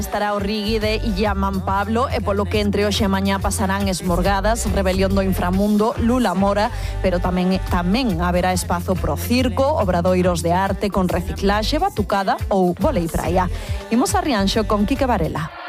Estará o Rigui de Llaman Pablo e polo que entre hoxe e mañá pasarán Esmorgadas, Rebelión do Inframundo, Lula Mora, pero tamén haberá espazo pro circo, obradoiros de arte con reciclaxe, batucada ou volei praia. Imos a Rianxo con Quique Varela.